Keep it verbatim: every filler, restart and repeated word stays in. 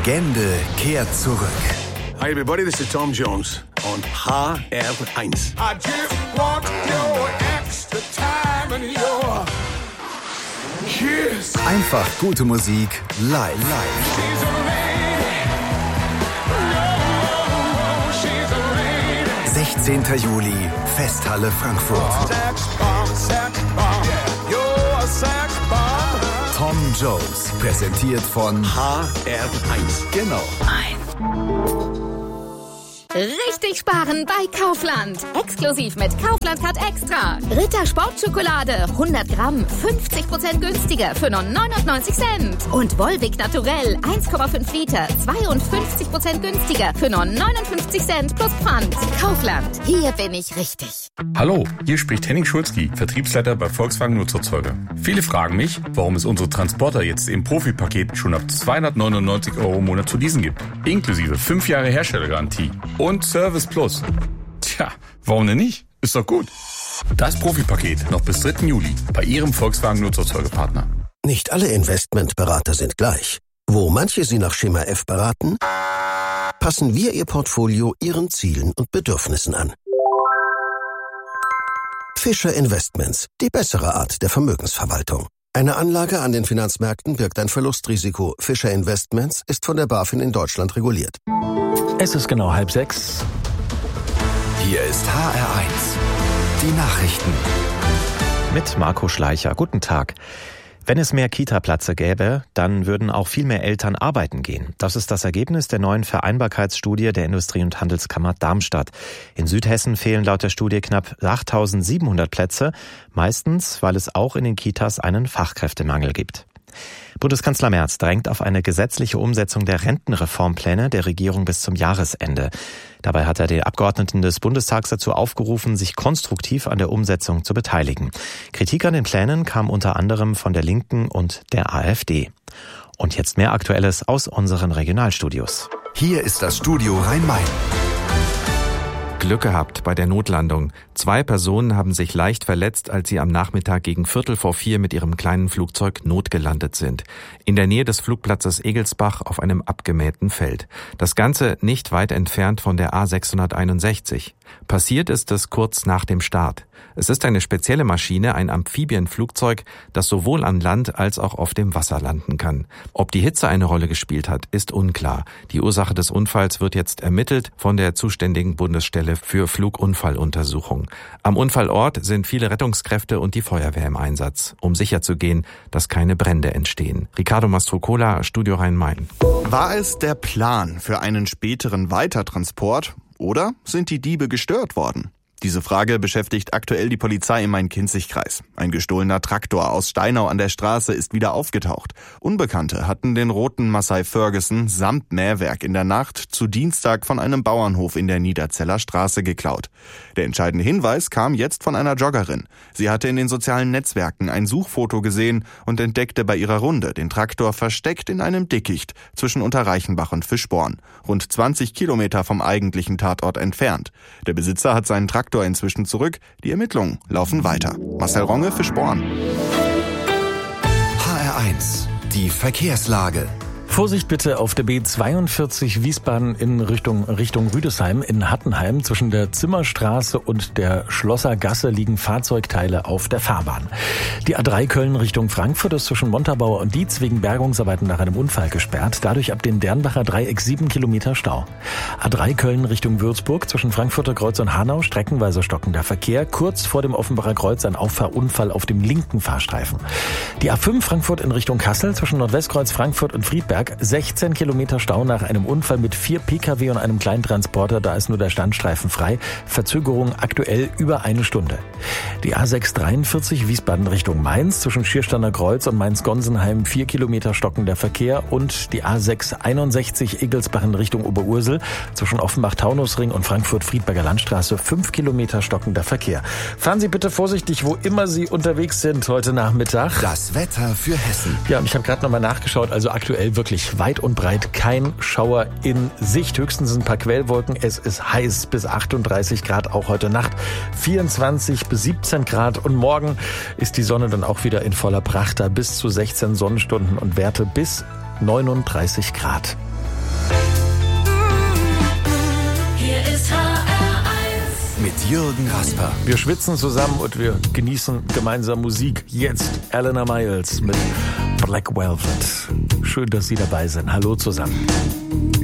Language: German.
Legende kehrt zurück. Hi everybody, this is Tom Jones on H R eins. I just want your extra time and your kiss. Einfach gute Musik live. live. She's a lady. No, she's a lady. sechzehnten Juli, Festhalle Frankfurt. Sex bomb, sex bomb. You're a sex bomb. Tom Jones, präsentiert von H R eins. Genau. Richtig sparen bei Kaufland. Exklusiv mit Kaufland Card Extra. Ritter Sportschokolade hundert Gramm fünfzig Prozent günstiger für nur neunundneunzig Cent. Und Volvic Naturell eins Komma fünf Liter zweiundfünfzig Prozent günstiger für nur neunundfünfzig Cent plus Pfand. Kaufland, hier bin ich richtig. Hallo, hier spricht Henning Schulzki, Vertriebsleiter bei Volkswagen Nutzerzeuger. Viele fragen mich, warum es unsere Transporter jetzt im Profi-Paket schon ab zweihundertneunundneunzig Euro im Monat zu leasen gibt. Inklusive fünf Jahre Herstellergarantie. Und Service Plus. Tja, warum denn nicht? Ist doch gut. Das Profi-Paket noch bis dritten Juli bei Ihrem Volkswagen Nutzfahrzeugepartner. Nicht alle Investmentberater sind gleich. Wo manche Sie nach Schema F beraten, passen wir Ihr Portfolio Ihren Zielen und Bedürfnissen an. Fischer Investments, die bessere Art der Vermögensverwaltung. Eine Anlage an den Finanzmärkten birgt ein Verlustrisiko. Fischer Investments ist von der BaFin in Deutschland reguliert. Es ist genau halb sechs. Hier ist H R eins. Die Nachrichten. Mit Marco Schleicher. Guten Tag. Wenn es mehr Kita-Plätze gäbe, dann würden auch viel mehr Eltern arbeiten gehen. Das ist das Ergebnis der neuen Vereinbarkeitsstudie der Industrie- und Handelskammer Darmstadt. In Südhessen fehlen laut der Studie knapp achttausendsiebenhundert Plätze, meistens, weil es auch in den Kitas einen Fachkräftemangel gibt. Bundeskanzler Merz drängt auf eine gesetzliche Umsetzung der Rentenreformpläne der Regierung bis zum Jahresende. Dabei hat er die Abgeordneten des Bundestags dazu aufgerufen, sich konstruktiv an der Umsetzung zu beteiligen. Kritik an den Plänen kam unter anderem von der Linken und der AfD. Und jetzt mehr Aktuelles aus unseren Regionalstudios. Hier ist das Studio Rhein-Main. Glück gehabt bei der Notlandung. Zwei Personen haben sich leicht verletzt, als sie am Nachmittag gegen Viertel vor vier mit ihrem kleinen Flugzeug notgelandet sind. In der Nähe des Flugplatzes Egelsbach auf einem abgemähten Feld. Das Ganze nicht weit entfernt von der A sechshunderteinundsechzig. Passiert ist es kurz nach dem Start. Es ist eine spezielle Maschine, ein Amphibienflugzeug, das sowohl an Land als auch auf dem Wasser landen kann. Ob die Hitze eine Rolle gespielt hat, ist unklar. Die Ursache des Unfalls wird jetzt ermittelt von der zuständigen Bundesstelle für Flugunfalluntersuchung. Am Unfallort sind viele Rettungskräfte und die Feuerwehr im Einsatz, um sicherzugehen, dass keine Brände entstehen. Ricardo Mastrocola, Studio Rhein-Main. War es der Plan für einen späteren Weitertransport oder sind die Diebe gestört worden? Diese Frage beschäftigt aktuell die Polizei im Main-Kinzig-Kreis. Ein gestohlener Traktor aus Steinau an der Straße ist wieder aufgetaucht. Unbekannte hatten den roten Massey Ferguson samt Mähwerk in der Nacht zu Dienstag von einem Bauernhof in der Niederzeller Straße geklaut. Der entscheidende Hinweis kam jetzt von einer Joggerin. Sie hatte in den sozialen Netzwerken ein Suchfoto gesehen und entdeckte bei ihrer Runde den Traktor versteckt in einem Dickicht zwischen Unterreichenbach und Fischborn, rund zwanzig Kilometer vom eigentlichen Tatort entfernt. Der Besitzer hat seinen Traktor inzwischen zurück. Die Ermittlungen laufen weiter. Marcel Ronge, Fischborn. H R eins. Die Verkehrslage. Vorsicht bitte auf der B zweiundvierzig Wiesbaden in Richtung, Richtung Rüdesheim in Hattenheim. Zwischen der Zimmerstraße und der Schlossergasse liegen Fahrzeugteile auf der Fahrbahn. Die A drei Köln Richtung Frankfurt ist zwischen Montabaur und Dietz wegen Bergungsarbeiten nach einem Unfall gesperrt. Dadurch ab dem Dernbacher Dreieck sieben Kilometer Stau. A drei Köln Richtung Würzburg zwischen Frankfurter Kreuz und Hanau streckenweise stockender Verkehr. Kurz vor dem Offenbacher Kreuz ein Auffahrunfall auf dem linken Fahrstreifen. Die A fünf Frankfurt in Richtung Kassel zwischen Nordwestkreuz Frankfurt und Friedberg sechzehn Kilometer Stau nach einem Unfall mit vier Pkw und einem Kleintransporter. Da ist nur der Standstreifen frei. Verzögerung aktuell über eine Stunde. Die A sechs dreiundvierzig Wiesbaden Richtung Mainz zwischen Schiersteiner Kreuz und Mainz-Gonsenheim vier Kilometer stockender Verkehr. Und die A sechs einundsechzig Egelsbach in Richtung Oberursel zwischen Offenbach-Taunusring und Frankfurt-Friedberger Landstraße fünf Kilometer stockender Verkehr. Fahren Sie bitte vorsichtig, wo immer Sie unterwegs sind heute Nachmittag. Das Wetter für Hessen. Ja, und ich habe gerade nochmal nachgeschaut, also aktuell wirklich weit und breit kein Schauer in Sicht. Höchstens ein paar Quellwolken. Es ist heiß bis achtunddreißig Grad, auch heute Nacht. vierundzwanzig bis siebzehn Grad. Und morgen ist die Sonne dann auch wieder in voller Pracht da. Bis zu sechzehn Sonnenstunden und Werte bis neununddreißig Grad. Jürgen Rasper. Wir schwitzen zusammen und wir genießen gemeinsam Musik. Jetzt Eleanor Miles mit Black Velvet. Schön, dass Sie dabei sind. Hallo zusammen.